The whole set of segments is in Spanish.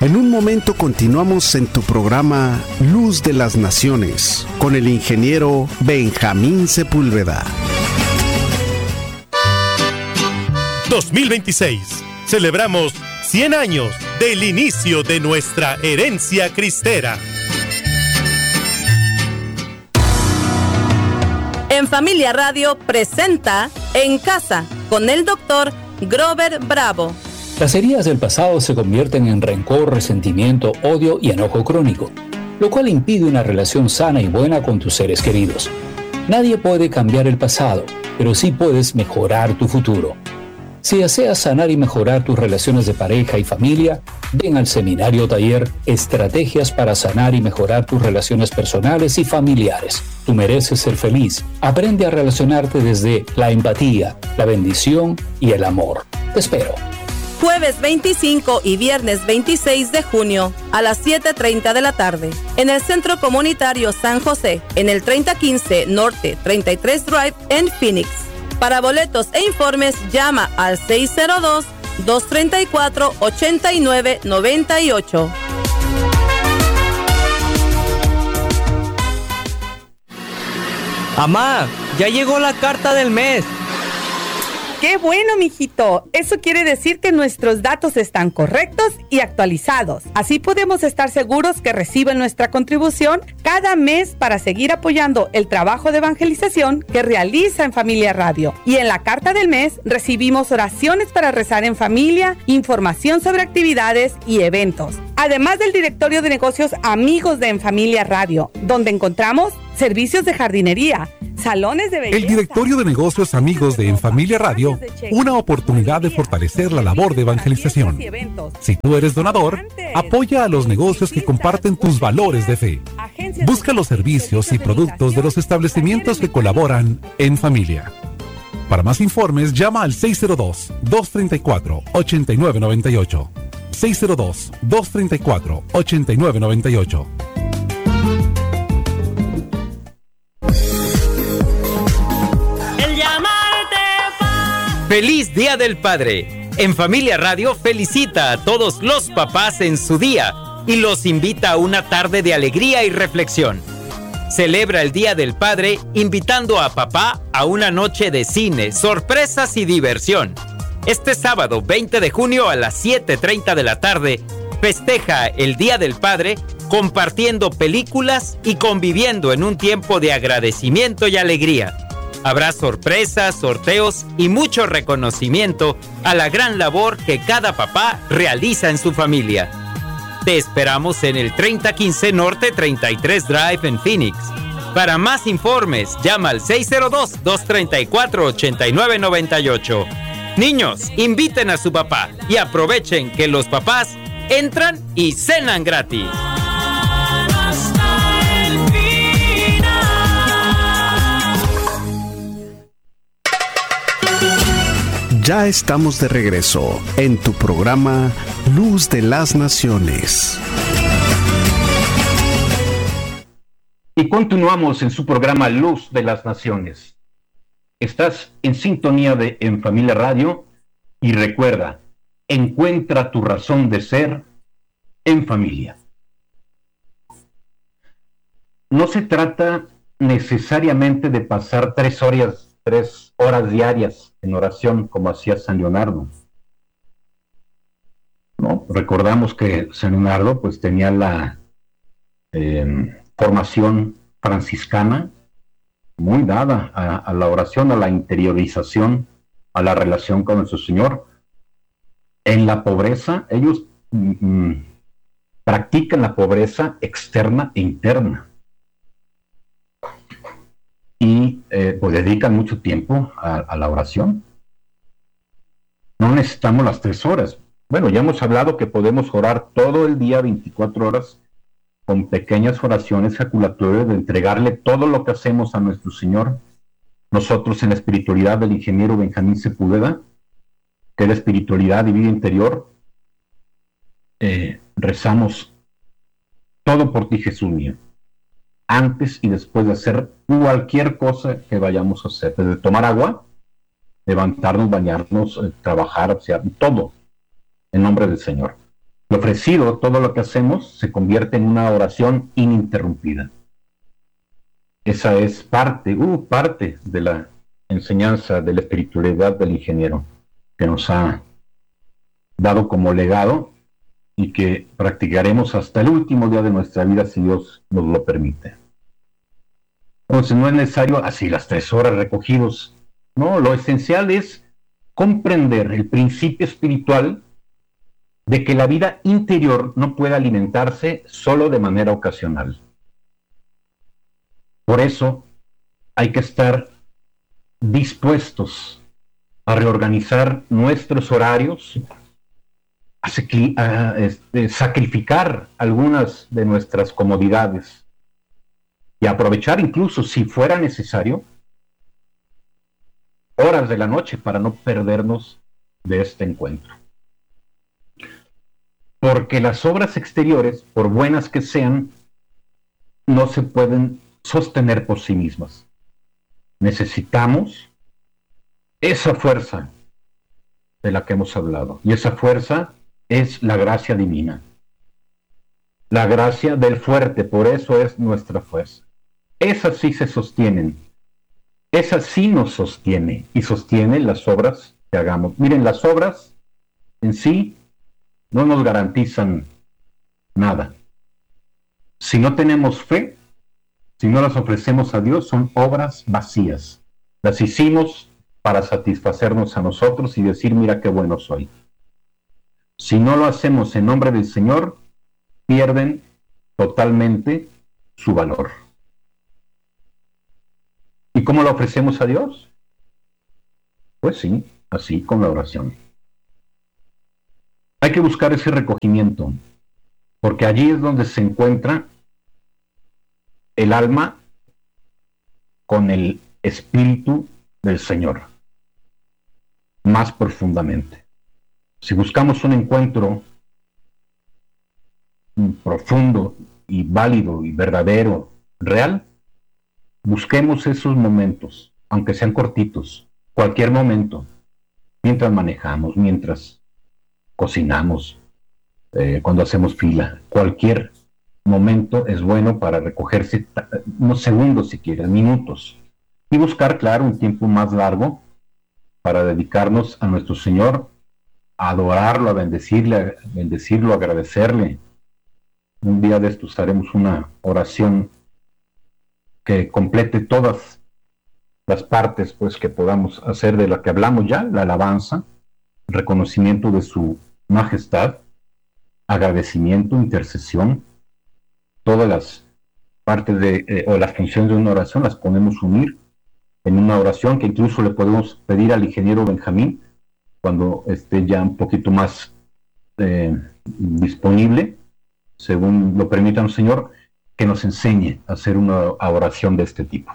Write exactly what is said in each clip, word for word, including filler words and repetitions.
En un momento continuamos en tu programa Luz de las Naciones con el ingeniero Benjamín Sepúlveda. dos mil veintiséis. Celebramos cien años del inicio de nuestra herencia cristera. En Familia Radio presenta En Casa con el doctor Grover Bravo. Las heridas del pasado se convierten en rencor, resentimiento, odio y enojo crónico, lo cual impide una relación sana y buena con tus seres queridos. Nadie puede cambiar el pasado, pero sí puedes mejorar tu futuro. Si deseas sanar y mejorar tus relaciones de pareja y familia, ven al seminario taller Estrategias para sanar y mejorar tus relaciones personales y familiares. Tú mereces ser feliz. Aprende a relacionarte desde la empatía, la bendición y el amor. Te espero. Jueves veinticinco y viernes veintiséis de junio a las siete treinta de la tarde en el Centro Comunitario San José, en el treinta quince Norte treinta y tres Drive en Phoenix. Para boletos e informes llama al seis cero dos, dos tres cuatro, ocho nueve nueve ocho. Amá, ya llegó la carta del mes. ¡Qué bueno, mijito! Eso quiere decir que nuestros datos están correctos y actualizados. Así podemos estar seguros que reciben nuestra contribución cada mes para seguir apoyando el trabajo de evangelización que realiza en Familia Radio. Y en la carta del mes recibimos oraciones para rezar en familia, información sobre actividades y eventos. Además del directorio de negocios Amigos de En Familia Radio, donde encontramos servicios de jardinería, salones de belleza. El directorio de negocios Amigos de En Familia Radio, una oportunidad de fortalecer la labor de evangelización. Si tú eres donador, apoya a los negocios que comparten tus valores de fe. Busca los servicios y productos de los establecimientos que colaboran en familia. Para más informes, llama al seis cero dos, dos tres cuatro, ocho nueve nueve ocho. seis cero dos, dos tres cuatro, ocho nueve nueve ocho. ¡Feliz Día del Padre! En Familia Radio felicita a todos los papás en su día y los invita a una tarde de alegría y reflexión. Celebra el Día del Padre invitando a papá a una noche de cine, sorpresas y diversión. Este sábado veinte de junio a las siete treinta de la tarde, festeja el Día del Padre compartiendo películas y conviviendo en un tiempo de agradecimiento y alegría. Habrá sorpresas, sorteos y mucho reconocimiento a la gran labor que cada papá realiza en su familia. Te esperamos en el treinta quince Norte treinta y tres Drive en Phoenix. Para más informes, llama al seis cero dos, dos tres cuatro, ocho nueve nueve ocho. Niños, inviten a su papá y aprovechen que los papás entran y cenan gratis. Ya estamos de regreso en tu programa Luz de las Naciones. Y continuamos en su programa Luz de las Naciones. Estás en sintonía de En Familia Radio y recuerda, encuentra tu razón de ser en familia. No se trata necesariamente de pasar tres horas tres horas diarias en oración, como hacía San Leonardo. ¿No? Recordamos que San Leonardo pues tenía la eh, formación franciscana muy dada a, a la oración, a la interiorización, a la relación con nuestro Señor. En la pobreza, ellos mm, practican la pobreza externa e interna. Y eh, pues dedican mucho tiempo a, a la oración. No necesitamos las tres horas. Bueno, ya hemos hablado que podemos orar todo el día, veinticuatro horas, con pequeñas oraciones ejaculatorias de entregarle todo lo que hacemos a nuestro Señor. Nosotros en la espiritualidad del ingeniero Benjamín Sepúlveda, que es la espiritualidad y vida interior, eh, rezamos todo por ti, Jesús mío, antes y después de hacer cualquier cosa que vayamos a hacer, desde tomar agua, levantarnos, bañarnos, eh, trabajar, o sea, todo, en nombre del Señor. Lo ofrecido, todo lo que hacemos, se convierte en una oración ininterrumpida. Esa es parte, uh, parte de la enseñanza de la espiritualidad del ingeniero que nos ha dado como legado y que practicaremos hasta el último día de nuestra vida si Dios nos lo permite. Entonces no es necesario así las tres horas recogidos. No, lo esencial es comprender el principio espiritual de que la vida interior no puede alimentarse solo de manera ocasional. Por eso hay que estar dispuestos a reorganizar nuestros horarios, a, a este, sacrificar algunas de nuestras comodidades y aprovechar incluso, si fuera necesario, horas de la noche para no perdernos de este encuentro. Porque las obras exteriores, por buenas que sean, no se pueden sostener por sí mismas. Necesitamos esa fuerza de la que hemos hablado. Y esa fuerza es la gracia divina. La gracia del fuerte, por eso es nuestra fuerza. Esas sí se sostienen. Esa sí nos sostiene y sostiene las obras que hagamos. Miren, las obras en sí no nos garantizan nada. Si no tenemos fe, si no las ofrecemos a Dios, son obras vacías. Las hicimos para satisfacernos a nosotros y decir, mira qué bueno soy. Si no lo hacemos en nombre del Señor, pierden totalmente su valor. ¿Y cómo lo ofrecemos a Dios? Pues sí, así con la oración. Hay que buscar ese recogimiento, porque allí es donde se encuentra el alma con el Espíritu del Señor, más profundamente. Si buscamos un encuentro profundo y válido y verdadero, real, busquemos esos momentos, aunque sean cortitos, cualquier momento, mientras manejamos, mientras cocinamos, eh, cuando hacemos fila, cualquier momento es bueno para recogerse unos segundos si quieres, minutos, y buscar, claro, un tiempo más largo para dedicarnos a nuestro Señor, a adorarlo, a bendecirle, a bendecirlo, a agradecerle. Un día de estos haremos una oración que complete todas las partes pues que podamos hacer de la que hablamos ya, la alabanza, reconocimiento de su majestad, agradecimiento, intercesión, todas las partes de, eh, o las funciones de una oración las podemos unir en una oración que incluso le podemos pedir al ingeniero Benjamín cuando esté ya un poquito más eh, disponible, según lo permita el Señor, que nos enseñe a hacer una oración de este tipo.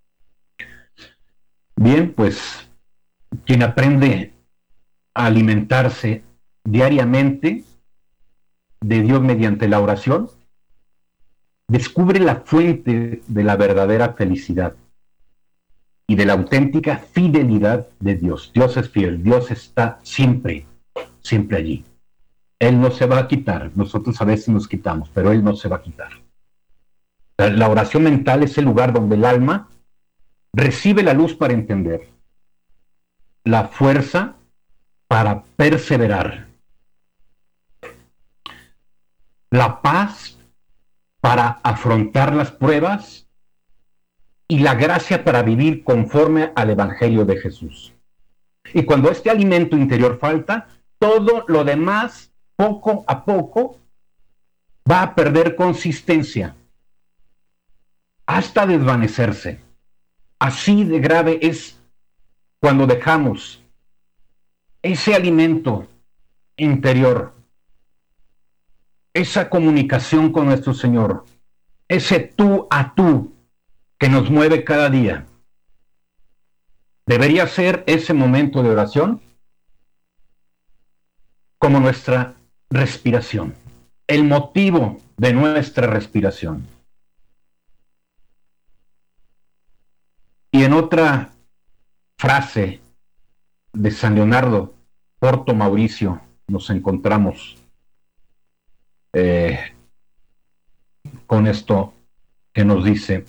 Bien, pues quien aprende a alimentarse diariamente de Dios mediante la oración, descubre la fuente de la verdadera felicidad y de la auténtica fidelidad de Dios. Dios es fiel, Dios está siempre, siempre allí. Él no se va a quitar, nosotros a veces nos quitamos, pero Él no se va a quitar. La oración mental es el lugar donde el alma recibe la luz para entender, la fuerza para perseverar, la paz para afrontar las pruebas y la gracia para vivir conforme al Evangelio de Jesús. Y cuando este alimento interior falta, todo lo demás, poco a poco, va a perder consistencia, hasta desvanecerse. Así de grave es cuando dejamos ese alimento interior, esa comunicación con nuestro Señor, ese tú a tú que nos mueve cada día. Debería ser ese momento de oración como nuestra respiración, el motivo de nuestra respiración. Y en otra frase de San Leonardo Porto Mauricio nos encontramos eh, con esto que nos dice: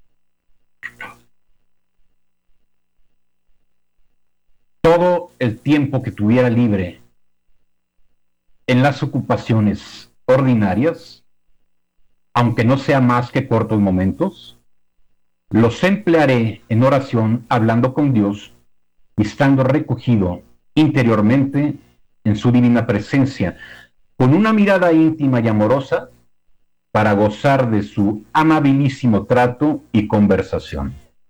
todo el tiempo que tuviera libre en las ocupaciones ordinarias, aunque no sea más que cortos momentos, los emplearé en oración, hablando con Dios y estando recogido interiormente en su divina presencia, con una mirada íntima y amorosa para gozar de su amabilísimo trato y conversación.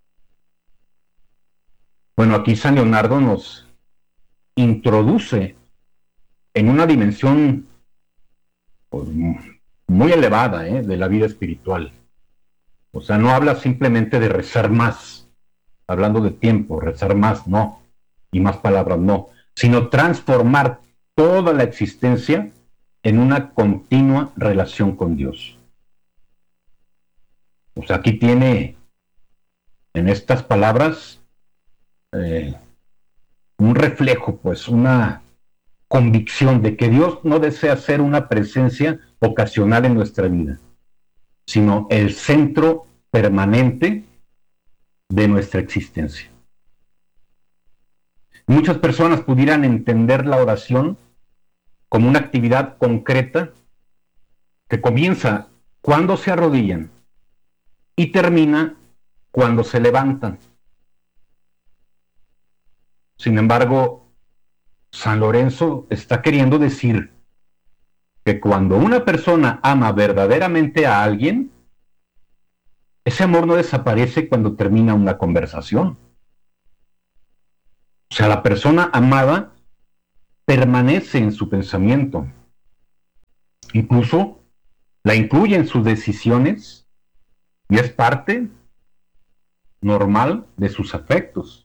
Bueno, aquí San Leonardo nos introduce en una dimensión pues, muy elevada ¿eh? de la vida espiritual. O sea, no habla simplemente de rezar más, hablando de tiempo, rezar más, no, y más palabras, no, sino transformar toda la existencia en una continua relación con Dios. O sea, aquí tiene en estas palabras eh, un reflejo, pues, una convicción de que Dios no desea ser una presencia ocasional en nuestra vida, sino el centro permanente de nuestra existencia. Muchas personas pudieran entender la oración como una actividad concreta que comienza cuando se arrodillan y termina cuando se levantan. Sin embargo, San Lorenzo está queriendo decir que cuando una persona ama verdaderamente a alguien, ese amor no desaparece cuando termina una conversación. O sea, la persona amada permanece en su pensamiento. Incluso la incluye en sus decisiones y es parte normal de sus afectos.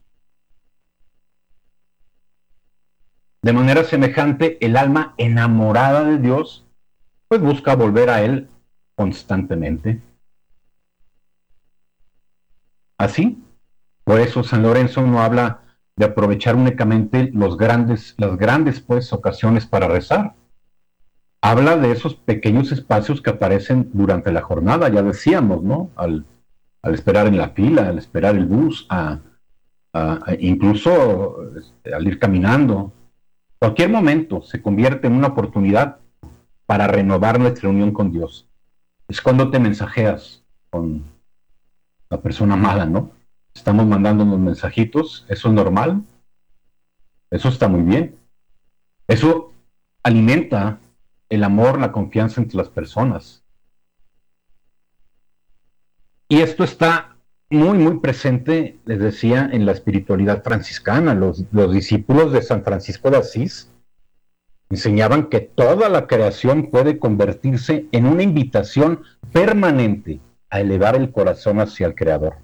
De manera semejante, el alma enamorada de Dios, pues busca volver a Él constantemente. Así, por eso San Lorenzo no habla de aprovechar únicamente los grandes, las grandes pues, ocasiones para rezar. Habla de esos pequeños espacios que aparecen durante la jornada, ya decíamos, ¿no? Al, al esperar en la fila, al esperar el bus, a, a, a incluso al ir caminando. Cualquier momento se convierte en una oportunidad para renovar nuestra unión con Dios. Es cuando te mensajeas con la persona amada, ¿no? Estamos mandando unos mensajitos, eso es normal, eso está muy bien. Eso alimenta el amor, la confianza entre las personas. Y esto está muy, muy presente, les decía, en la espiritualidad franciscana. Los, los discípulos de San Francisco de Asís enseñaban que toda la creación puede convertirse en una invitación permanente a elevar el corazón hacia el Creador.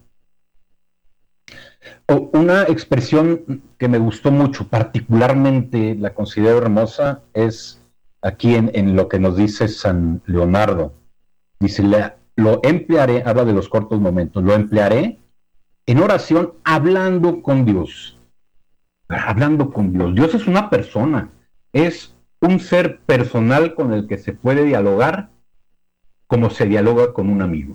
O una expresión que me gustó mucho, particularmente la considero hermosa, es aquí en, en lo que nos dice San Leonardo. Dice, la, lo emplearé, habla de los cortos momentos, lo emplearé en oración hablando con Dios. Hablando con Dios. Dios es una persona, es un ser personal con el que se puede dialogar como se dialoga con un amigo.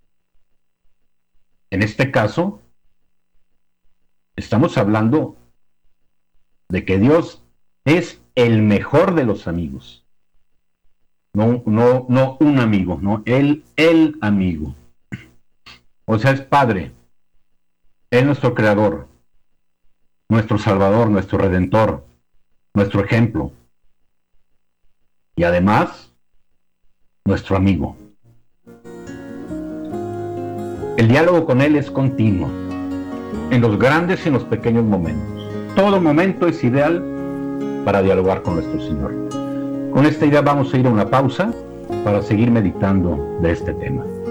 En este caso, estamos hablando de que Dios es el mejor de los amigos. No, no, no un amigo, no, Él, el amigo. O sea, es Padre. Es nuestro Creador, nuestro Salvador, nuestro Redentor, nuestro ejemplo. Y además, nuestro amigo. El diálogo con Él es continuo, en los grandes y en los pequeños momentos. Todo momento es ideal para dialogar con nuestro Señor. Con esta idea vamos a ir a una pausa para seguir meditando de este tema.